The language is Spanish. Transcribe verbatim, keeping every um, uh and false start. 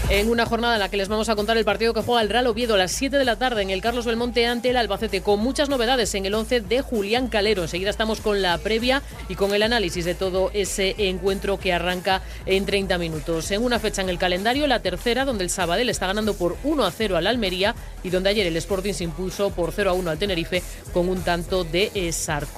En una jornada en la que les vamos a contar el partido que juega el Real Oviedo a las siete de la tarde en el Carlos Belmonte ante el Albacete, con muchas novedades en el once de Julián Calero. Enseguida estamos con la previa y con el análisis de todo ese encuentro que arranca en treinta minutos. En una fecha en el calendario, la tercera, donde el Sabadell está ganando por uno a cero al Almería y donde ayer el Sporting se impuso por cero a uno al Tenerife con un tanto de Sarko.